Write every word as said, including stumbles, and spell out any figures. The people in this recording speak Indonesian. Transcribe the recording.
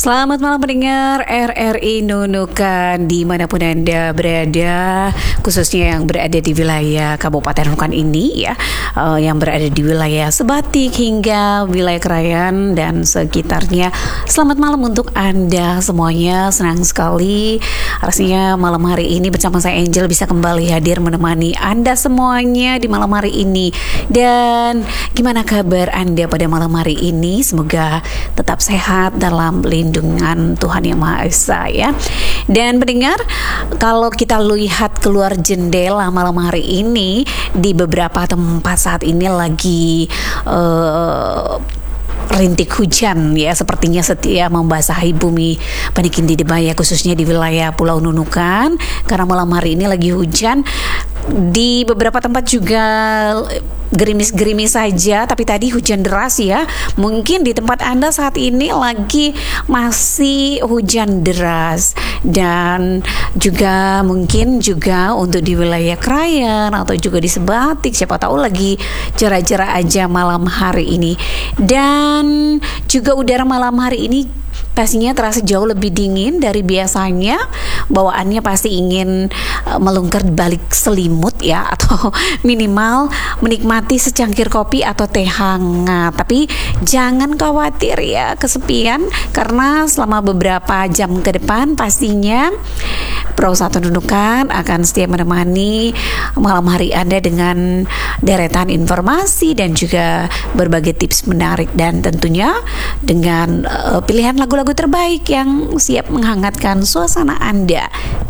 Selamat malam pendengar R R I Nunukan dimanapun Anda berada, khususnya yang berada di wilayah Kabupaten Nunukan ini ya, uh, yang berada di wilayah Sebatik hingga wilayah Krayan dan sekitarnya. Selamat malam untuk Anda semuanya, senang sekali rasanya malam hari ini bersama saya Angel bisa kembali hadir menemani Anda semuanya di malam hari ini. Dan gimana kabar Anda pada malam hari ini? Semoga tetap sehat dalam lindungan Tuhan Yang Maha Esa ya. Dan pendengar, kalau kita lihat keluar jendela malam hari ini, di beberapa tempat saat ini lagi uh, rintik hujan ya, sepertinya setia membasahi bumi Panikin di Debaya, khususnya di wilayah Pulau Nunukan, karena malam hari ini lagi hujan. Di beberapa tempat juga gerimis-gerimis saja, tapi tadi hujan deras ya. Mungkin di tempat Anda saat ini lagi masih hujan deras. Dan juga mungkin juga untuk di wilayah Krayan atau juga di Sebatik, siapa tahu lagi cerah-cerah aja malam hari ini. Dan juga udara malam hari ini pastinya terasa jauh lebih dingin dari biasanya. Bawaannya pasti ingin uh, melungker di balik selimut ya, atau minimal menikmati secangkir kopi atau teh hangat. Tapi jangan khawatir ya kesepian, karena selama beberapa jam ke depan pastinya Pro satu Nunukan akan setia menemani malam hari Anda dengan deretan informasi dan juga berbagai tips menarik, dan tentunya dengan uh, pilihan lagu-lagu terbaik yang siap menghangatkan suasana Anda